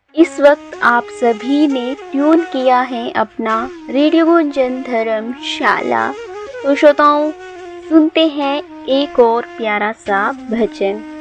इस वक्त आप सभी ने ट्यून किया है अपना रेडियो गुंजन धर्मशाला। तो श्रोताओं, सुनते हैं एक और प्यारा सा भजन।